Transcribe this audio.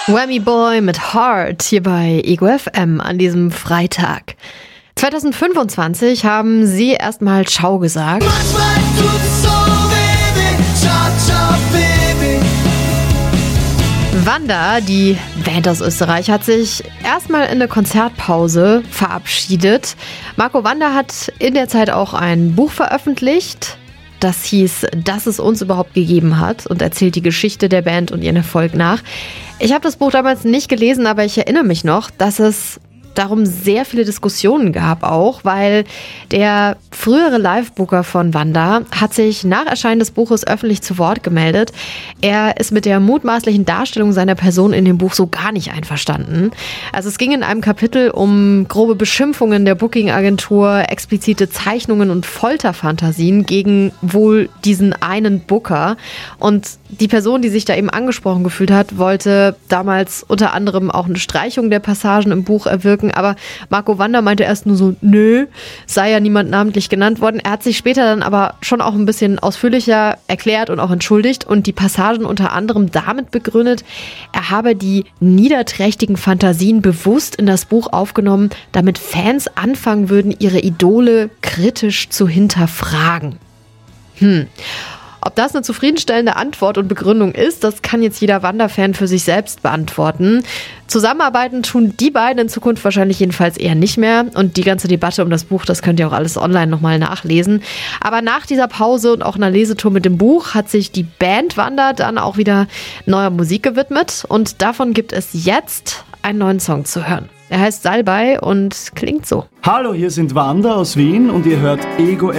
Whammy Boy mit Heart hier bei Ego FM an diesem Freitag. 2025 haben sie erstmal Ciao gesagt. Wanda, die Band aus Österreich, hat sich erstmal in eine Konzertpause verabschiedet. Marco Wanda hat in der Zeit auch ein Buch veröffentlicht. Das hieß, dass es uns überhaupt gegeben hat und erzählt die Geschichte der Band und ihren Erfolg nach. Ich habe das Buch damals nicht gelesen, aber ich erinnere mich noch, dass es darum sehr viele Diskussionen gab auch, weil der frühere Live-Booker von Wanda hat sich nach Erscheinen des Buches öffentlich zu Wort gemeldet. Er ist mit der mutmaßlichen Darstellung seiner Person in dem Buch so gar nicht einverstanden. Also es ging in einem Kapitel um grobe Beschimpfungen der Booking-Agentur, explizite Zeichnungen und Folterfantasien gegen wohl diesen einen Booker. Und die Person, die sich da eben angesprochen gefühlt hat, wollte damals unter anderem auch eine Streichung der Passagen im Buch erwirken. Aber Marco Wanda meinte erst nur so, nö, sei ja niemand namentlich genannt worden. Er hat sich später dann aber schon auch ein bisschen ausführlicher erklärt und auch entschuldigt und die Passagen unter anderem damit begründet, er habe die niederträchtigen Fantasien bewusst in das Buch aufgenommen, damit Fans anfangen würden, ihre Idole kritisch zu hinterfragen. Ob das eine zufriedenstellende Antwort und Begründung ist, das kann jetzt jeder Wanda-Fan für sich selbst beantworten. Zusammenarbeiten tun die beiden in Zukunft wahrscheinlich jedenfalls eher nicht mehr. Und die ganze Debatte um das Buch, das könnt ihr auch alles online nochmal nachlesen. Aber nach dieser Pause und auch einer Lesetour mit dem Buch hat sich die Band Wanda dann auch wieder neuer Musik gewidmet. Und davon gibt es jetzt einen neuen Song zu hören. Er heißt Salbei und klingt so. Hallo, hier sind Wanda aus Wien und ihr hört Ego